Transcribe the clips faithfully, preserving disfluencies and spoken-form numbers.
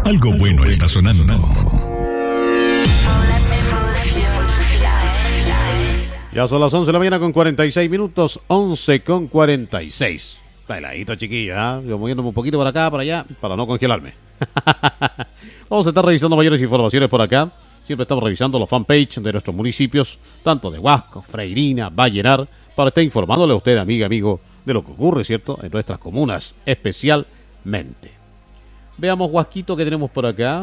Algo bueno está sonando. Ya son las once de la mañana con cuarenta y seis minutos, once con cuarenta y seis. Bailadito, chiquillo, ¿eh? Yo moviéndome un poquito por acá, para allá, para no congelarme. Vamos a estar revisando mayores informaciones por acá. Siempre estamos revisando los fanpage de nuestros municipios, tanto de Huasco, Freirina, Vallenar, para estar informándole a usted, amiga, amigo, de lo que ocurre, ¿cierto?, en nuestras comunas, especialmente. Veamos, Huasquito, que tenemos por acá.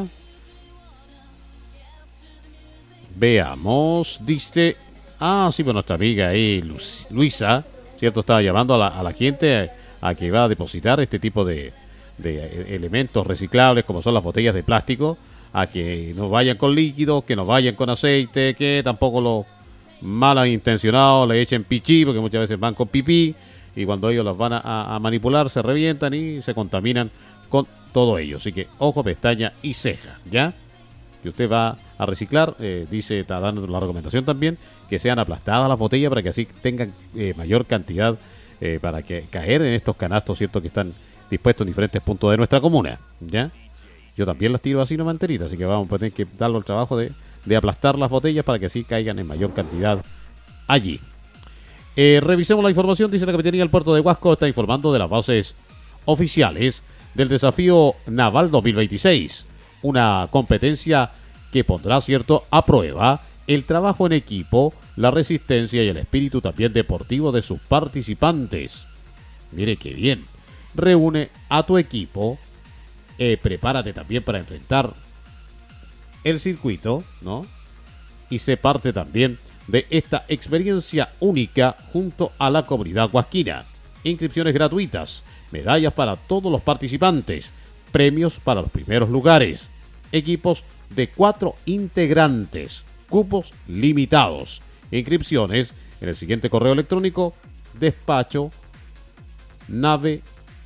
Veamos, dice... Ah, sí, pues nuestra amiga ahí, Luisa, ¿cierto?, estaba llamando a la, a la gente a, a que va a depositar este tipo de, de elementos reciclables, como son las botellas de plástico, a que no vayan con líquidos, que no vayan con aceite, que tampoco los malintencionados le echen pichí, porque muchas veces van con pipí, y cuando ellos las van a, a manipular se revientan y se contaminan con todo ello. Así que ojo, pestaña y ceja, ¿ya? Que usted va a reciclar, eh, dice, está dando la recomendación también, que sean aplastadas las botellas para que así tengan eh, mayor cantidad eh, para que caer en estos canastos, ¿cierto?, que están dispuestos en diferentes puntos de nuestra comuna, ¿ya? Yo también las tiro así, no manteritas, así que vamos a tener que darle el trabajo de, de aplastar las botellas para que así caigan en mayor cantidad allí. Eh, revisemos la información. Dice la Capitanía del Puerto de Huasco está informando de las bases oficiales del Desafío Naval dos mil veintiséis, una competencia que pondrá, cierto, a prueba el trabajo en equipo, la resistencia y el espíritu también deportivo de sus participantes. Mire qué bien. Reúne a tu equipo, eh, prepárate también para enfrentar el circuito, ¿no? Y sé parte también de esta experiencia única junto a la comunidad huasquina. Inscripciones gratuitas, medallas para todos los participantes, premios para los primeros lugares, equipos de cuatro integrantes, cupos limitados. Inscripciones en el siguiente correo electrónico: despacho nave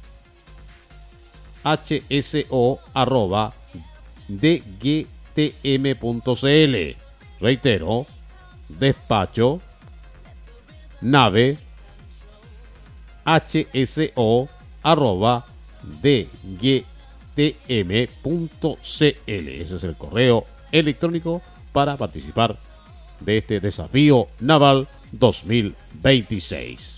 hso arroba dgtm.cl. Reitero, despacho nave hso arroba dgtm.cl. Ese es el correo electrónico para participar de este desafío naval dos mil veintiséis.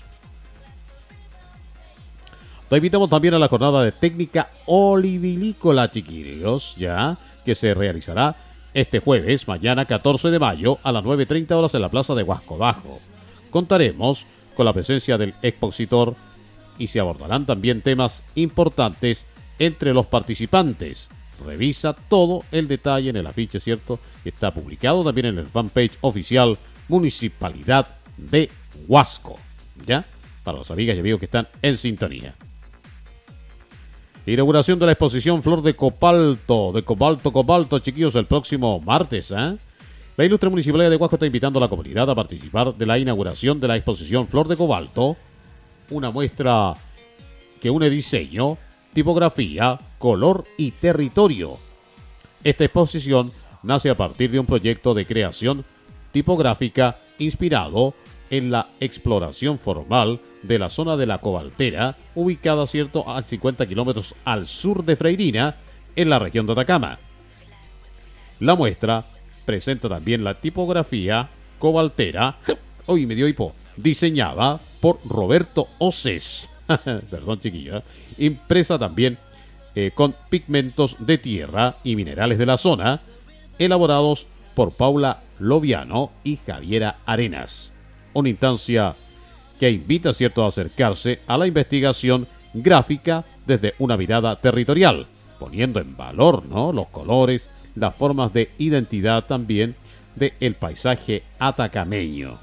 Te invitamos también a la jornada de técnica olivilícola, chiquillos, ya, que se realizará este jueves, mañana catorce de mayo, a las nueve treinta horas en la plaza de Huasco Bajo. Contaremos con la presencia del expositor y se abordarán también temas importantes entre los participantes. Revisa todo el detalle en el afiche, ¿cierto? Que está publicado también en el fanpage oficial Municipalidad de Huasco, ¿ya? Para los amigas y amigos que están en sintonía. Inauguración de la exposición Flor de Cobalto, de Cobalto, Cobalto, chiquillos, el próximo martes, ¿eh? La ilustre Municipalidad de Huasco está invitando a la comunidad a participar de la inauguración de la exposición Flor de Cobalto, una muestra que une diseño, tipografía, color y territorio. Esta exposición nace a partir de un proyecto de creación tipográfica inspirado en la exploración formal de la zona de la Cobaltera, ubicada, cierto, a cincuenta kilómetros al sur de Freirina, en la región de Atacama. La muestra presenta también la tipografía cobaltera, hoy me dio hipo, diseñada por Roberto Oces, perdón chiquillo, ¿eh? Impresa también eh, con pigmentos de tierra y minerales de la zona, elaborados por Paula Loviano y Javiera Arenas. Una instancia que invita, cierto, a acercarse a la investigación gráfica desde una mirada territorial, poniendo en valor, ¿no?, los colores, las formas de identidad también del paisaje atacameño.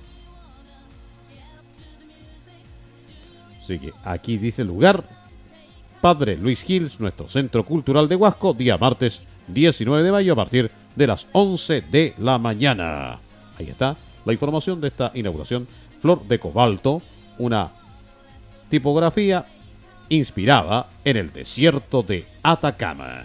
Así que aquí dice el lugar: Padre Luis Gils, nuestro Centro Cultural de Huasco, día martes diecinueve de mayo a partir de las once de la mañana. Ahí está la información de esta inauguración Flor de Cobalto, una tipografía inspirada en el desierto de Atacama.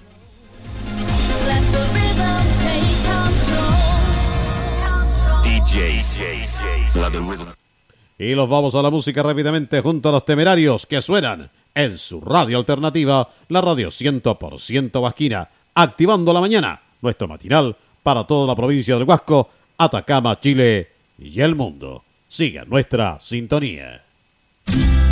D J. Y los vamos a la música rápidamente junto a los Temerarios, que suenan en su radio alternativa, la radio cien por ciento vasquina, activando la mañana, nuestro matinal para toda la provincia del Huasco, Atacama, Chile y el mundo. Siga nuestra sintonía.